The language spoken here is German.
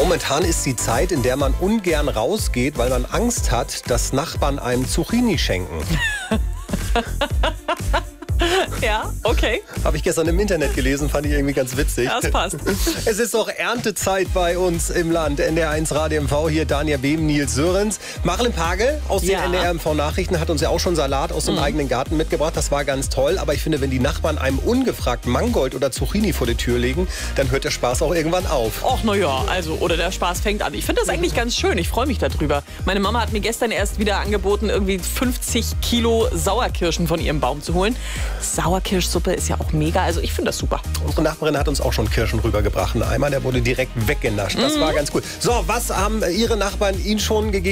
Momentan ist die Zeit, in der man ungern rausgeht, weil man Angst hat, dass Nachbarn einem Zucchini schenken. Ja, okay. Habe ich gestern im Internet gelesen, fand ich irgendwie ganz witzig. Ja, das passt. Es ist doch Erntezeit bei uns im Land. NDR1 Radio MV, hier Dania Behm, Nils Sörens. Marlen Pagel aus den NDR MV Nachrichten hat uns ja auch schon Salat aus dem eigenen Garten mitgebracht. Das war ganz toll. Aber ich finde, wenn die Nachbarn einem ungefragt Mangold oder Zucchini vor die Tür legen, dann hört der Spaß auch irgendwann auf. Och, naja, also, oder der Spaß fängt an. Ich finde das eigentlich ganz schön. Ich freue mich darüber. Meine Mama hat mir gestern erst wieder angeboten, irgendwie 50 Kilo Sauerkirschen von ihrem Baum zu holen. Sauerkirschsuppe ist ja auch mega. Also ich finde das super. Unsere Nachbarin hat uns auch schon Kirschen rübergebracht. Ein Eimer, der wurde direkt weggenascht. Das war ganz cool. So, was haben Ihre Nachbarn Ihnen schon gegeben?